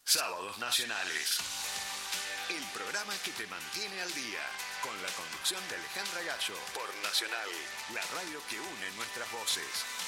Sábados Nacionales. El programa que te mantiene al día. Con la conducción de Alejandra Gallo. Por Nacional, la radio que une nuestras voces.